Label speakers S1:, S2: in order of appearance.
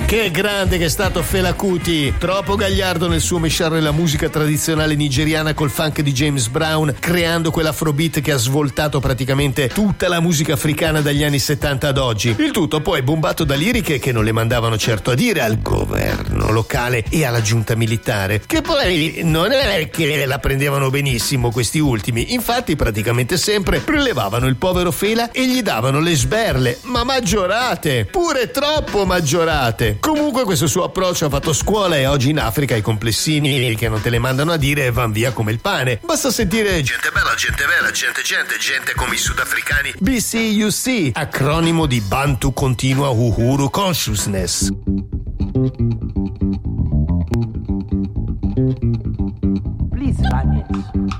S1: Che grande che è stato Fela Kuti, troppo gagliardo nel suo mesciare la musica tradizionale nigeriana col funk di James Brown, creando quell'afrobeat che ha svoltato praticamente tutta la musica africana dagli anni 70 ad oggi. Il tutto poi bombato da liriche che non le mandavano certo a dire al governo locale e alla giunta militare, che poi non è che la prendevano benissimo questi ultimi, infatti praticamente sempre prelevavano il povero Fela e gli davano le sberle, ma maggiorate, pure troppo maggiorate. Comunque questo suo approccio ha fatto scuola e oggi in Africa i complessini che non te le mandano a dire van via come il pane. Basta sentire gente bella, gente vera, gente come i sudafricani. BCUC, acronimo di Bantu Continua Uhuru Consciousness.